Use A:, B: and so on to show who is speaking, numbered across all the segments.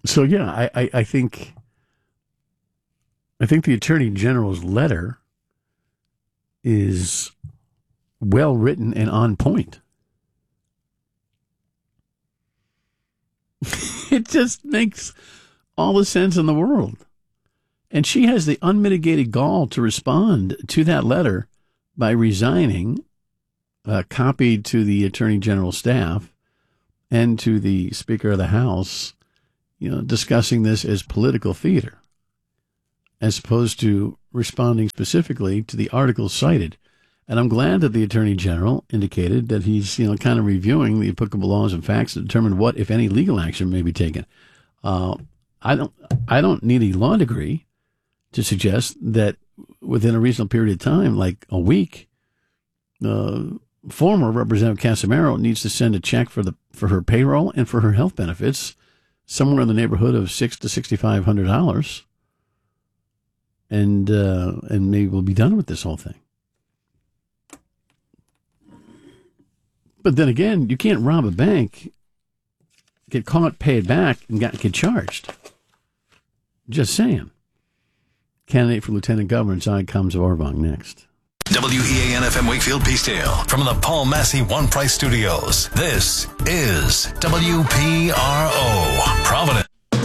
A: So, yeah, I think the Attorney General's letter is well written and on point. It just makes all the sense in the world. And she has the unmitigated gall to respond to that letter by resigning, copied to the Attorney General's staff and to the Speaker of the House, discussing this as political theater, as opposed to responding specifically to the articles cited. And I'm glad that the Attorney General indicated that he's, kind of reviewing the applicable laws and facts to determine what, if any, legal action may be taken. I don't need a law degree to suggest that within a reasonable period of time, like a week, former Representative Casimiro needs to send a check for her payroll and for her health benefits, somewhere in the neighborhood of $600 to $6,500, and maybe we'll be done with this whole thing. But then again, you can't rob a bank, get caught, pay it back, and get charged. Just saying. Candidate for Lieutenant Governor inside Comes of Orvong next.
B: WEAN-FM Wakefield Peacedale from the Paul Massey One Price Studios. This is WPRO Providence.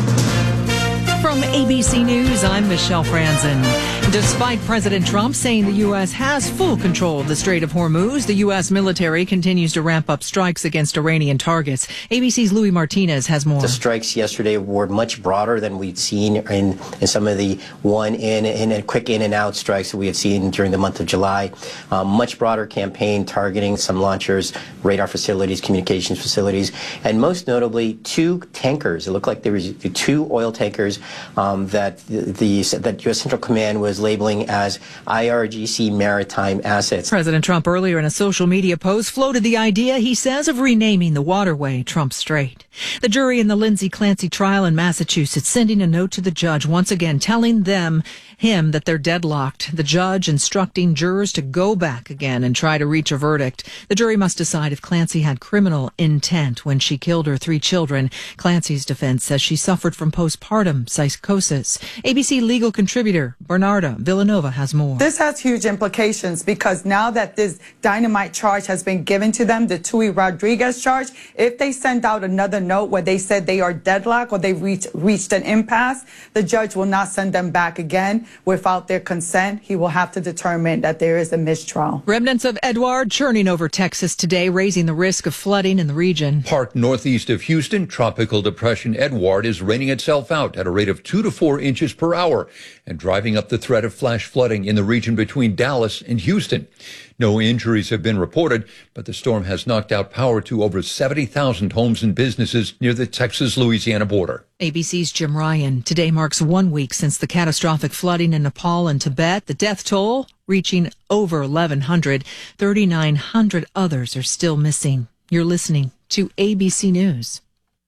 C: From ABC News, I'm Michelle Franzen. Despite President Trump saying the U.S. has full control of the Strait of Hormuz, the U.S. military continues to ramp up strikes against Iranian targets. ABC's Louis Martinez has more.
D: The strikes yesterday were much broader than we'd seen in some of the quick in and out strikes that we had seen during the month of July. Much broader campaign targeting some launchers, radar facilities, communications facilities, and most notably 2 tankers. It looked like there was 2 oil tankers that U.S. Central Command was labeling as IRGC maritime assets.
C: President Trump earlier in a social media post floated the idea, he says, of renaming the waterway Trump Strait. The jury in the Lindsay Clancy trial in Massachusetts sending a note to the judge once again telling him that they're deadlocked. The judge instructing jurors to go back again and try to reach a verdict. The jury must decide if Clancy had criminal intent when she killed her 3 children. Clancy's defense says she suffered from postpartum psychosis. ABC legal contributor Bernarda Villanova has more.
E: This has huge implications because now that this dynamite charge has been given to them, the Tui Rodriguez charge, if they send out another note where they said they are deadlocked or they reached an impasse, the judge will not send them back again without their consent. He will have to determine that there is a mistrial.
C: Remnants of Edouard churning over Texas today, raising the risk of flooding in the region.
F: Parked northeast of Houston, Tropical Depression Edouard is raining itself out at a rate of 2 to 4 inches per hour and driving up the threat of flash flooding in the region between Dallas and Houston. No injuries have been reported, but the storm has knocked out power to over 70,000 homes and businesses near the Texas-Louisiana border.
C: ABC's Jim Ryan. Today marks 1 week since the catastrophic flooding in Nepal and Tibet. The death toll reaching over 1,100. 3,900 others are still missing. You're listening to ABC News.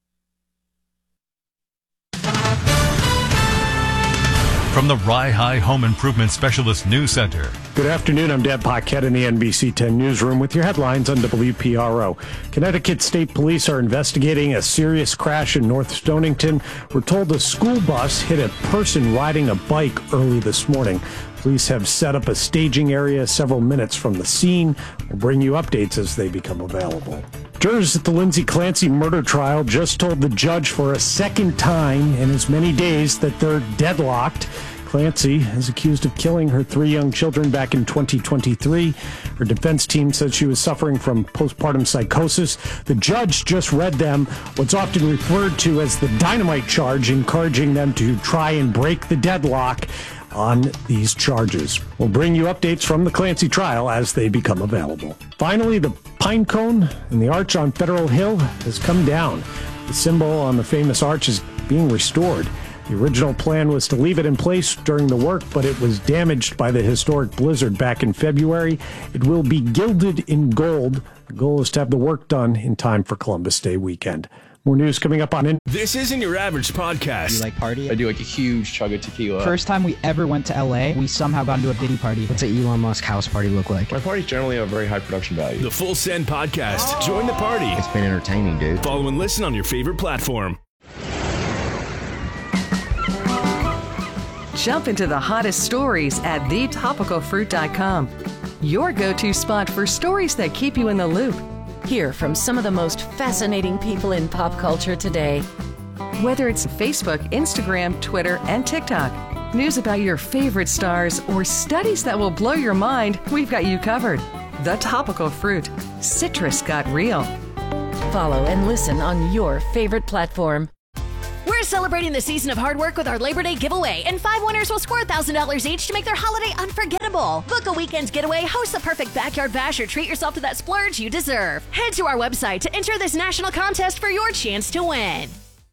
B: From the Rye High Home Improvement Specialist News Center.
G: Good afternoon. I'm Deb Paquette in the NBC 10 newsroom with your headlines on WPRO. Connecticut State Police are investigating a serious crash in North Stonington. We're told a school bus hit a person riding a bike early this morning. Police have set up a staging area several minutes from the scene. We'll bring you updates as they become available. Jurors at the Lindsay Clancy murder trial just told the judge for a second time in as many days that they're deadlocked. Clancy is accused of killing her 3 young children back in 2023. Her defense team said she was suffering from postpartum psychosis. The judge just read them what's often referred to as the dynamite charge, encouraging them to try and break the deadlock on these charges. We'll bring you updates from the Clancy trial as they become available. Finally, the pine cone in the arch on Federal Hill has come down. The symbol on the famous arch is being restored. The original plan was to leave it in place during the work, but it was damaged by the historic blizzard back in February. It will be gilded in gold. The goal is to have the work done in time for Columbus Day weekend. More news coming up on...
H: This isn't your average podcast.
I: You like party?
J: I do like a huge chug of tequila.
I: First time we ever went to LA, we somehow got into a Diddy party.
K: What's an Elon Musk house party look like?
J: My parties generally have very high production value.
H: The Full Send Podcast. Join the party.
K: It's been entertaining, dude.
H: Follow and listen on your favorite platform.
L: Jump into the hottest stories at thetopicalfruit.com. Your go-to spot for stories that keep you in the loop.
M: Hear from some of the most fascinating people in pop culture today.
L: Whether it's Facebook, Instagram, Twitter, and TikTok, news about your favorite stars, or studies that will blow your mind, we've got you covered. The Topical Fruit. Citrus got real.
M: Follow and listen on your favorite platform.
N: We're celebrating the season of hard work with our Labor Day giveaway, and 5 winners will score $1,000 each to make their holiday unforgettable. Book a weekend getaway, host the perfect backyard bash, or treat yourself to that splurge you deserve. Head to our website to enter this national contest for your chance to win.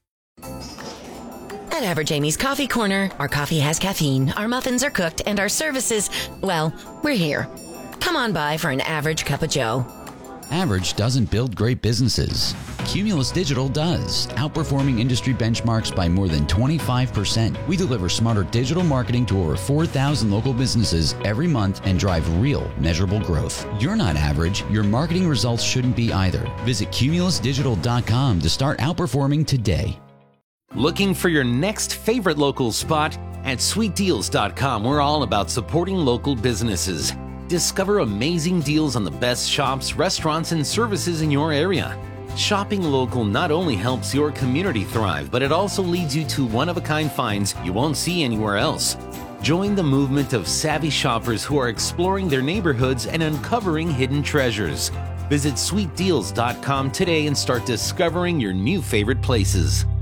O: At Average Amy's Coffee Corner, our coffee has caffeine, our muffins are cooked, and our services, well, we're here. Come on by for an average cup of joe.
P: Average doesn't build great businesses. Cumulus Digital does, outperforming industry benchmarks by more than 25%. We deliver smarter digital marketing to over 4,000 local businesses every month and drive real, measurable growth. You're not average. Your marketing results shouldn't be either. Visit cumulusdigital.com to start outperforming today.
Q: Looking for your next favorite local spot? At sweetdeals.com, we're all about supporting local businesses. Discover amazing deals on the best shops, restaurants, and services in your area. Shopping local not only helps your community thrive, but it also leads you to one-of-a-kind finds you won't see anywhere else. Join the movement of savvy shoppers who are exploring their neighborhoods and uncovering hidden treasures. Visit sweetdeals.com today and start discovering your new favorite places.